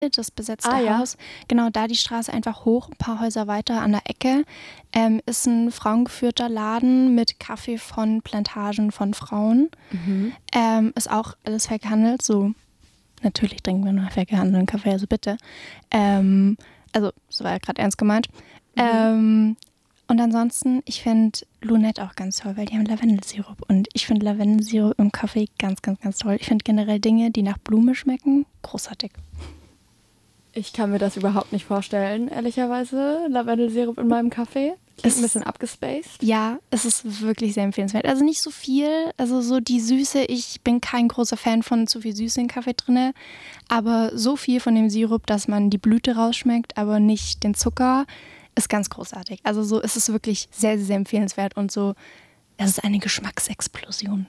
das besetzte Ja. Haus, genau da die Straße einfach hoch, ein paar Häuser weiter an der Ecke, ist ein frauengeführter Laden mit Kaffee von Plantagen von Frauen. Ist auch alles fair gehandelt, so natürlich trinken wir nur fair gehandelten Kaffee, also bitte. Also, das war ja gerade ernst gemeint. Und ansonsten, ich finde Lunette auch ganz toll, weil die haben Lavendelsirup. Und ich finde Lavendelsirup im Kaffee ganz, ganz, ganz toll. Ich finde generell Dinge, die nach Blume schmecken, großartig. Ich kann mir das überhaupt nicht vorstellen, ehrlicherweise. Lavendelsirup in meinem Kaffee. Klingt ein bisschen abgespaced. Ja, es ist wirklich sehr empfehlenswert. Also nicht so viel, also so die Süße, ich bin kein großer Fan von zu viel Süße in Kaffee drin, aber so viel von dem Sirup, dass man die Blüte rausschmeckt, aber nicht den Zucker, ist ganz großartig. Also so ist es wirklich sehr, sehr empfehlenswert und so, es ist eine Geschmacksexplosion.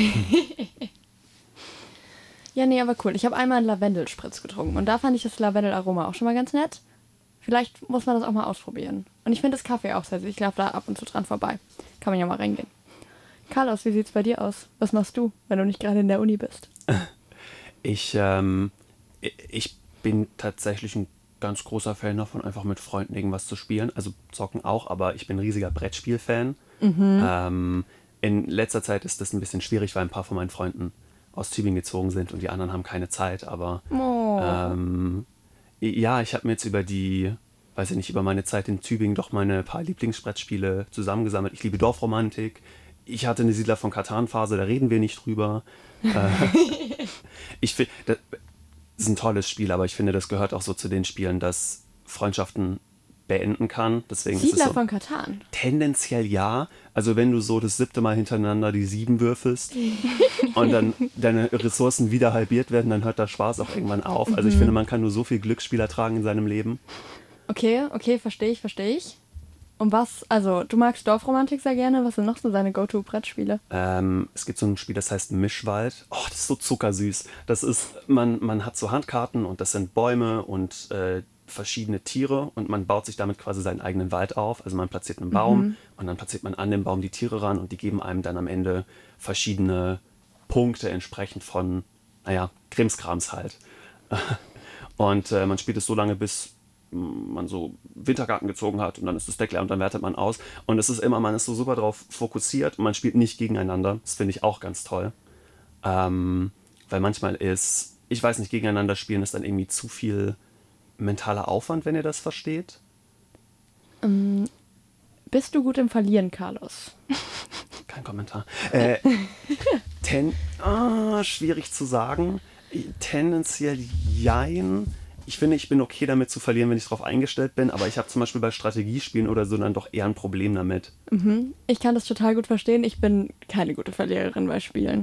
Ja, nee, aber cool. Ich habe einmal einen Lavendelspritz getrunken und da fand ich das Lavendelaroma auch schon mal ganz nett. Vielleicht muss man das auch mal ausprobieren. Und ich finde das Kaffee auch sehr süß. Ich laufe da ab und zu dran vorbei. Kann man ja mal reingehen. Carlos, wie sieht's bei dir aus? Was machst du, wenn du nicht gerade in der Uni bist? Ich bin tatsächlich ein ganz großer Fan davon, einfach mit Freunden irgendwas zu spielen. Also zocken auch, aber ich bin ein riesiger Brettspiel-Fan. In letzter Zeit ist das ein bisschen schwierig, weil ein paar von meinen Freunden aus Tübingen gezogen sind und die anderen haben keine Zeit. Aber ja, ich habe mir jetzt über meine Zeit in Tübingen doch meine paar Lieblingsbrettspiele zusammengesammelt. Ich liebe Dorfromantik. Ich hatte eine Siedler von Catan-Phase, da reden wir nicht drüber. Ich finde, das ist ein tolles Spiel, aber ich finde, das gehört auch so zu den Spielen, dass Freundschaften beenden kann. Deswegen ist es Siedler so, von Catan. tendenziell ja. Also wenn du so das 7. Mal hintereinander die 7 würfelst und dann deine Ressourcen wieder halbiert werden, dann hört der Spaß auch irgendwann auf. Also ich finde, man kann nur so viel Glücksspiel ertragen in seinem Leben. Okay, verstehe ich. Und was, also du magst Dorfromantik sehr gerne, was sind noch so deine Go-To-Brettspiele? Es gibt so ein Spiel, das heißt Mischwald. Oh, das ist so zuckersüß. Das ist, man hat so Handkarten und das sind Bäume und verschiedene Tiere und man baut sich damit quasi seinen eigenen Wald auf. Also man platziert einen Baum und dann platziert man an den Baum die Tiere ran und die geben einem dann am Ende verschiedene Punkte entsprechend von, Krimskrams halt. Und man spielt es so lange, bis man so Wintergarten gezogen hat und dann ist das Deck leer und dann wertet man aus. Und es ist immer, man ist so super drauf fokussiert und man spielt nicht gegeneinander. Das finde ich auch ganz toll. Weil manchmal ich weiß nicht, gegeneinander spielen ist dann irgendwie zu viel mentaler Aufwand, wenn ihr das versteht. Bist du gut im Verlieren, Carlos? Kein Kommentar. Schwierig zu sagen. Tendenziell jein. Ich finde, ich bin okay damit zu verlieren, wenn ich darauf eingestellt bin, aber ich habe zum Beispiel bei Strategiespielen oder so dann doch eher ein Problem damit. Ich kann das total gut verstehen. Ich bin keine gute Verliererin bei Spielen.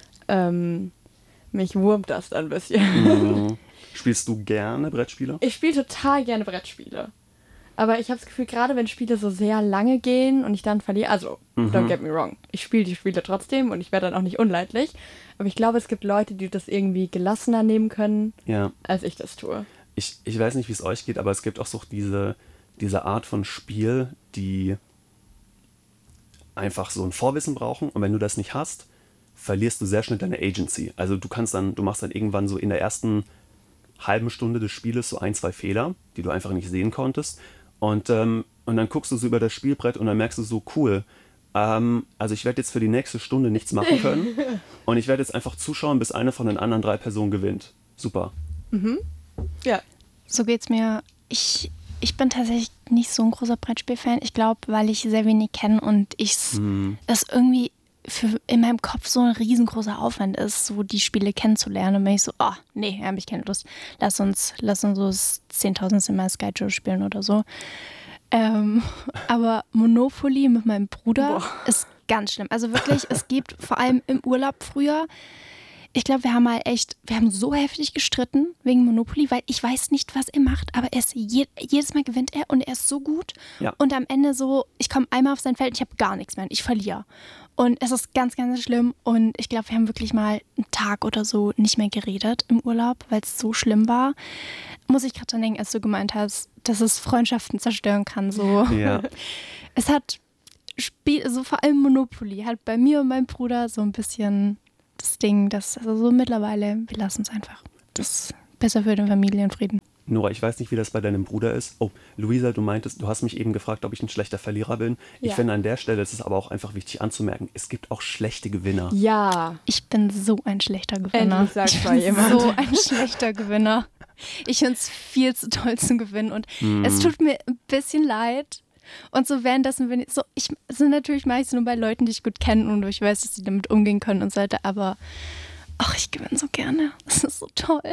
Mich wurmt das dann ein bisschen. Spielst du gerne Brettspiele? Ich spiele total gerne Brettspiele. Aber ich habe das Gefühl, gerade wenn Spiele so sehr lange gehen und ich dann verliere, also, don't get me wrong, ich spiele die Spiele trotzdem und ich werde dann auch nicht unleidlich. Aber ich glaube, es gibt Leute, die das irgendwie gelassener nehmen können, als ich das tue. Ich weiß nicht, wie es euch geht, aber es gibt auch so diese Art von Spiel, die einfach so ein Vorwissen brauchen. Und wenn du das nicht hast, verlierst du sehr schnell deine Agency. Also du machst dann irgendwann so in der ersten halben Stunde des Spieles so 1, 2 Fehler, die du einfach nicht sehen konntest. Und dann guckst du so über das Spielbrett und dann merkst du so, cool, also ich werde jetzt für die nächste Stunde nichts machen können und ich werde jetzt einfach zuschauen, bis eine von den anderen 3 Personen gewinnt. Super. Ja. So geht's mir. Ich bin tatsächlich nicht so ein großer Brettspiel-Fan. Ich glaube, weil ich sehr wenig kenne und es irgendwie in meinem Kopf so ein riesengroßer Aufwand ist, so die Spiele kennenzulernen. Und bin ich so, nee, habe ich keine Lust. Lass uns so das 10.000. Mal Sky Joe spielen oder so. Aber Monopoly mit meinem Bruder ist ganz schlimm. Also wirklich, es gibt vor allem im Urlaub früher, ich glaube, wir haben so heftig gestritten wegen Monopoly, weil ich weiß nicht, was er macht, aber jedes Mal gewinnt er und er ist so gut. Ja. Und am Ende so, ich komme einmal auf sein Feld und ich habe gar nichts mehr und ich verliere. Und es ist ganz, ganz schlimm und ich glaube, wir haben wirklich mal einen Tag oder so nicht mehr geredet im Urlaub, weil es so schlimm war. Muss ich gerade dran denken, als du gemeint hast, dass es Freundschaften zerstören kann. So. Ja. Es hat so vor allem Monopoly, hat bei mir und meinem Bruder so ein bisschen das Ding, dass also so mittlerweile, wir lassen es einfach. Das besser für den Familienfrieden. Nora, ich weiß nicht, wie das bei deinem Bruder ist. Oh, Luisa, du hast mich eben gefragt, ob ich ein schlechter Verlierer bin. Ja. Ich finde, an der Stelle ist es aber auch einfach wichtig anzumerken, es gibt auch schlechte Gewinner. Ja. Ich bin so ein schlechter Gewinner. Ich bin so ein schlechter Gewinner. Ich finde es viel zu toll zu gewinnen und es tut mir ein bisschen leid. Und so währenddessen bin natürlich mache ich es nur bei Leuten, die ich gut kenne und ich weiß, dass sie damit umgehen können und so weiter, aber ich gewinne so gerne. Das ist so toll.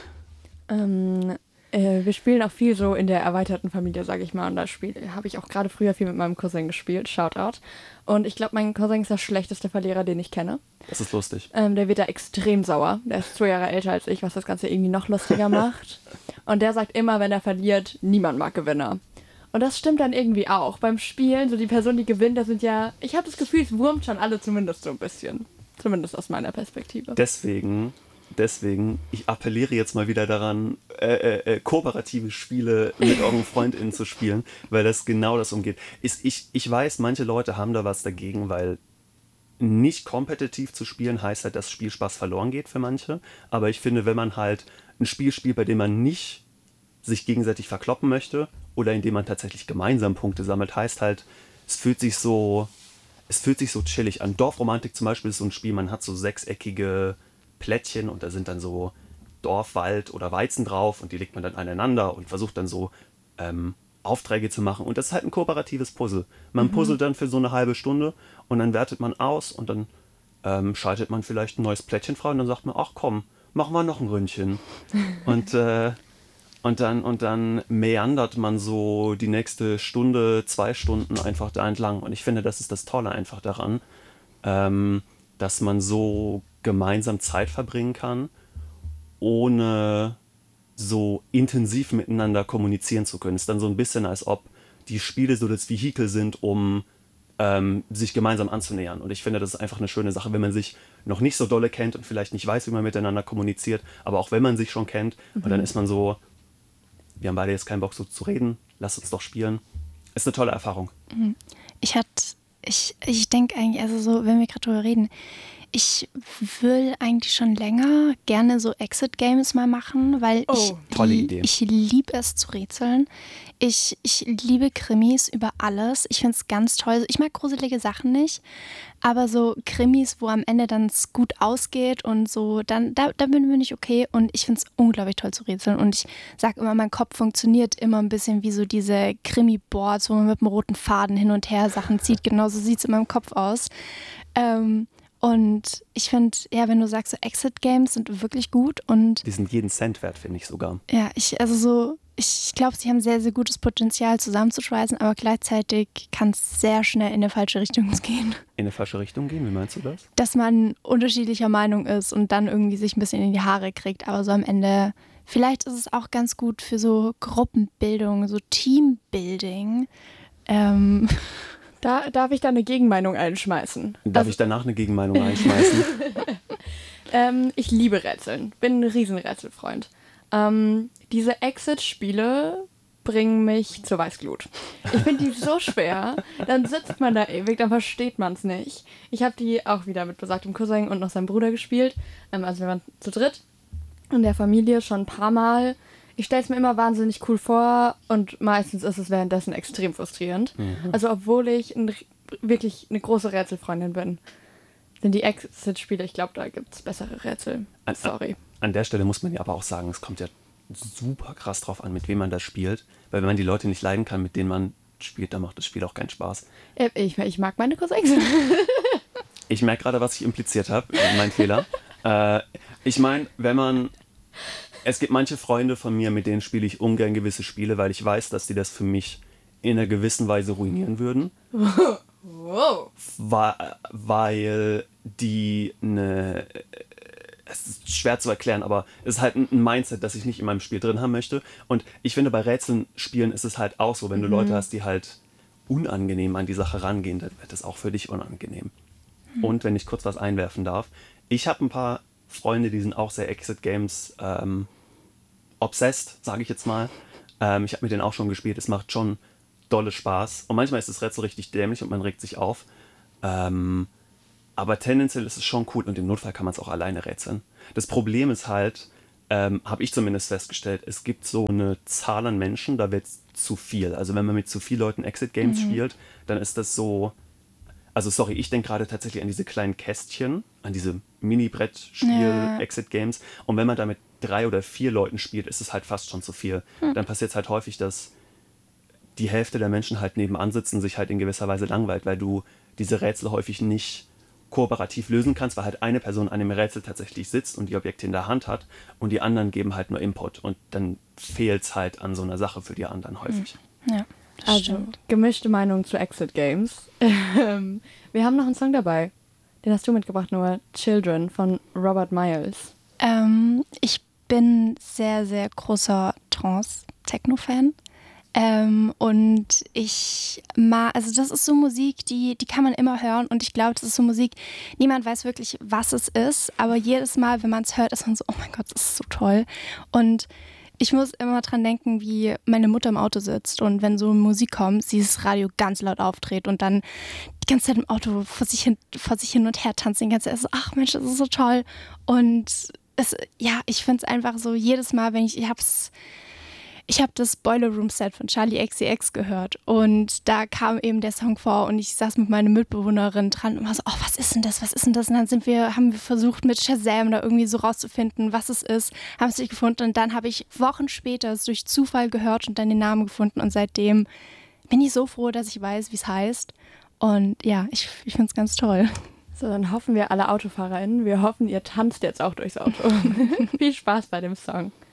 Wir spielen auch viel so in der erweiterten Familie, sage ich mal. Und da habe ich auch gerade früher viel mit meinem Cousin gespielt. Shoutout. Und ich glaube, mein Cousin ist der schlechteste Verlierer, den ich kenne. Das ist lustig. Der wird da extrem sauer. Der ist 2 Jahre älter als ich, was das Ganze irgendwie noch lustiger macht. Und der sagt immer, wenn er verliert, niemand mag Gewinner. Und das stimmt dann irgendwie auch. Beim Spielen, so die Person, die gewinnt, das sind ja, ich habe das Gefühl, es wurmt schon alle zumindest so ein bisschen. Zumindest aus meiner Perspektive. Deswegen, ich appelliere jetzt mal wieder daran, kooperative Spiele mit euren FreundInnen zu spielen, weil das genau das umgeht. Ich weiß, manche Leute haben da was dagegen, weil nicht kompetitiv zu spielen heißt halt, dass Spielspaß verloren geht für manche. Aber ich finde, wenn man halt ein Spiel spielt, bei dem man nicht sich gegenseitig verkloppen möchte oder in dem man tatsächlich gemeinsam Punkte sammelt, heißt halt, es fühlt sich so chillig an. Dorfromantik zum Beispiel ist so ein Spiel, man hat so 6-eckige Plättchen und da sind dann so Dorf, Wald oder Weizen drauf und die legt man dann aneinander und versucht dann so Aufträge zu machen. Und das ist halt ein kooperatives Puzzle. Man puzzelt dann für so eine halbe Stunde und dann wertet man aus und dann schaltet man vielleicht ein neues Plättchen frei und dann sagt man, ach komm, machen wir noch ein Ründchen. Und dann meandert man so die nächste Stunde, 2 Stunden einfach da entlang. Und ich finde, das ist das Tolle einfach daran, dass man so gemeinsam Zeit verbringen kann, ohne so intensiv miteinander kommunizieren zu können. Es ist dann so ein bisschen, als ob die Spiele so das Vehikel sind, um sich gemeinsam anzunähern. Und ich finde, das ist einfach eine schöne Sache, wenn man sich noch nicht so dolle kennt und vielleicht nicht weiß, wie man miteinander kommuniziert, aber auch wenn man sich schon kennt, und dann ist man so, wir haben beide jetzt keinen Bock so zu reden, lass uns doch spielen. Ist eine tolle Erfahrung. Ich denke eigentlich, also so, wenn wir gerade drüber reden, ich will eigentlich schon länger gerne so Exit-Games mal machen, weil tolle Idee. Ich liebe es zu rätseln. Ich liebe Krimis über alles. Ich finde es ganz toll. Ich mag gruselige Sachen nicht, aber so Krimis, wo am Ende dann es gut ausgeht und so, dann da bin ich okay. Und ich finde es unglaublich toll zu rätseln. Und ich sage immer, mein Kopf funktioniert immer ein bisschen wie so diese Krimi-Boards, wo man mit einem roten Faden hin und her Sachen zieht. Genauso sieht es in meinem Kopf aus. Und ich finde, ja, wenn du sagst, so Exit-Games sind wirklich gut und die sind jeden Cent wert, finde ich sogar. Ja, ich glaube, sie haben sehr, sehr gutes Potenzial zusammenzuschweißen, aber gleichzeitig kann es sehr schnell in eine falsche Richtung gehen. In eine falsche Richtung gehen? Wie meinst du das? Dass man unterschiedlicher Meinung ist und dann irgendwie sich ein bisschen in die Haare kriegt, aber so am Ende, vielleicht ist es auch ganz gut für so Gruppenbildung, so Teambuilding. Darf ich da eine Gegenmeinung einschmeißen? Darf ich danach eine Gegenmeinung einschmeißen? Ich liebe Rätseln. Bin ein Riesenrätselfreund. Diese Exit-Spiele bringen mich zur Weißglut. Ich finde die so schwer. Dann sitzt man da ewig, dann versteht man es nicht. Ich habe die auch wieder mit besagtem Cousin und noch seinem Bruder gespielt. Also wir waren zu dritt in der Familie schon ein paar Mal. Ich stelle es mir immer wahnsinnig cool vor und meistens ist es währenddessen extrem frustrierend. Also obwohl ich wirklich eine große Rätselfreundin bin, sind die Exit-Spiele, ich glaube, da gibt es bessere Rätsel. Sorry. An der Stelle muss man ja aber auch sagen, es kommt ja super krass drauf an, mit wem man das spielt. Weil wenn man die Leute nicht leiden kann, mit denen man spielt, dann macht das Spiel auch keinen Spaß. Ich mag meine Cousins. Ich merke gerade, was ich impliziert habe. Mein Fehler. Ich meine, es gibt manche Freunde von mir, mit denen spiele ich ungern gewisse Spiele, weil ich weiß, dass die das für mich in einer gewissen Weise ruinieren würden. Wow. Weil die es ist schwer zu erklären, aber es ist halt ein Mindset, das ich nicht in meinem Spiel drin haben möchte. Und ich finde, bei Rätseln spielen ist es halt auch so, wenn du Leute hast, die halt unangenehm an die Sache rangehen, dann wird es auch für dich unangenehm. Und wenn ich kurz was einwerfen darf, ich habe ein paar Freunde, die sind auch sehr Exit-Games obsessed, sage ich jetzt mal. Ich habe mit denen auch schon gespielt, es macht schon dolle Spaß. Und manchmal ist das Rätsel richtig dämlich und man regt sich auf. Aber tendenziell ist es schon cool und im Notfall kann man es auch alleine rätseln. Das Problem ist halt, habe ich zumindest festgestellt, es gibt so eine Zahl an Menschen, da wird es zu viel. Also wenn man mit zu vielen Leuten Exit Games spielt, dann ist das so, also sorry, ich denke gerade tatsächlich an diese kleinen Kästchen, an diese Mini-Brettspiel-Exit Games. Und wenn man da mit 3 oder 4 Leuten spielt, ist es halt fast schon zu viel. Dann passiert es halt häufig, dass die Hälfte der Menschen halt nebenan sitzen und sich halt in gewisser Weise langweilt, weil du diese Rätsel häufig nicht kooperativ lösen kannst, weil halt eine Person an dem Rätsel tatsächlich sitzt und die Objekte in der Hand hat und die anderen geben halt nur Input und dann fehlt es halt an so einer Sache für die anderen häufig. Ja, also stimmt. gemischte Meinung zu Exit Games. Wir haben noch einen Song dabei. Den hast du mitgebracht, Noah. Children von Robert Miles. Ich bin sehr, sehr großer Trance-Techno-Fan. Und also das ist so Musik, die kann man immer hören und ich glaube, das ist so Musik, niemand weiß wirklich, was es ist, aber jedes Mal, wenn man es hört, ist man so, oh mein Gott, das ist so toll. Und ich muss immer dran denken, wie meine Mutter im Auto sitzt und wenn so Musik kommt, sie das Radio ganz laut aufdreht und dann die ganze Zeit im Auto vor sich hin und her tanzen, die ganze Zeit so, ach Mensch, das ist so toll. Und ich finde es einfach so, jedes Mal, wenn ich habe das Boiler Room Set von Charlie XCX gehört und da kam eben der Song vor und ich saß mit meiner Mitbewohnerin dran und war so, oh, was ist denn das? Und dann haben wir versucht mit Shazam da irgendwie so rauszufinden, was es ist, haben es nicht gefunden und dann habe ich Wochen später es durch Zufall gehört und dann den Namen gefunden und seitdem bin ich so froh, dass ich weiß, wie es heißt und ja, ich finde es ganz toll. So, dann hoffen wir alle AutofahrerInnen, wir hoffen, ihr tanzt jetzt auch durchs Auto. Viel Spaß bei dem Song.